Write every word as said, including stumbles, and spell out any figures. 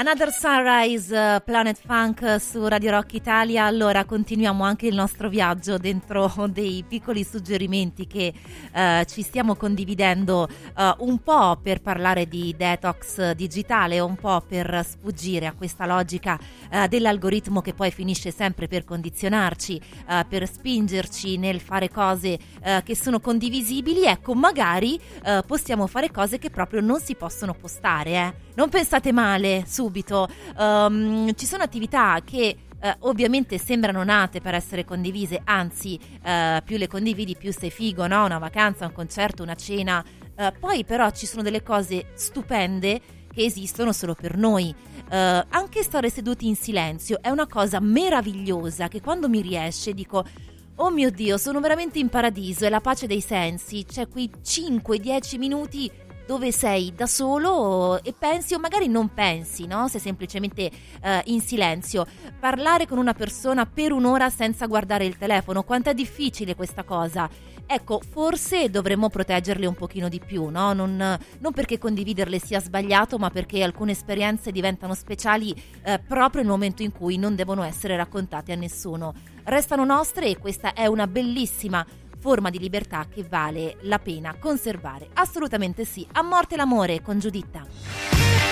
Another Sunrise, Planet Funk su Radio Rock Italia. Allora continuiamo anche il nostro viaggio dentro dei piccoli suggerimenti che uh, ci stiamo condividendo, uh, un po' per parlare di detox digitale, un po' per sfuggire a questa logica uh, dell'algoritmo che poi finisce sempre per condizionarci, uh, per spingerci nel fare cose uh, che sono condivisibili. Ecco, magari uh, possiamo fare cose che proprio non si possono postare, eh. Non pensate male subito, um, ci sono attività che uh, ovviamente sembrano nate per essere condivise, anzi uh, più le condividi più sei figo, no? Una vacanza, un concerto, una cena, uh, poi però ci sono delle cose stupende che esistono solo per noi. Uh, anche stare seduti in silenzio è una cosa meravigliosa che quando mi riesce dico: oh mio Dio, sono veramente in paradiso, è la pace dei sensi. C'è quei cinque dieci minuti dove sei da solo e pensi, o magari non pensi, no? Sei semplicemente uh, in silenzio. Parlare con una persona per un'ora senza guardare il telefono, quanto è difficile questa cosa. Ecco, forse dovremmo proteggerle un pochino di più, no? Non, non perché condividerle sia sbagliato, ma perché alcune esperienze diventano speciali eh, proprio nel momento in cui non devono essere raccontate a nessuno. Restano nostre e questa è una bellissima forma di libertà che vale la pena conservare. Assolutamente sì. A morte l'amore con Giuditta.